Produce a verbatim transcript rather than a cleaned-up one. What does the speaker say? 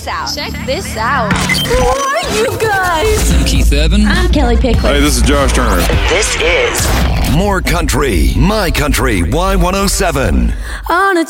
this out. Check this out. Who are you guys? I'm Keith Urban. I'm Kelly Pickler. Hey, this is Josh Turner. This is More Country, My Country Y one oh seven. On a